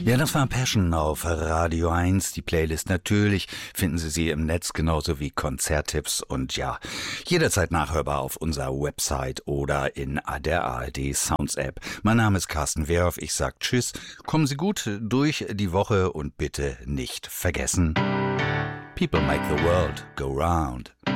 Ja, das war Passion auf Radio 1. Die Playlist natürlich finden Sie im Netz genauso wie Konzerttipps und ja, jederzeit nachhörbar auf unserer Website oder in der ARD Sounds App. Mein Name ist Carsten Wehrhoff. Ich sag Tschüss. Kommen Sie gut durch die Woche und bitte nicht vergessen: People make the world go round.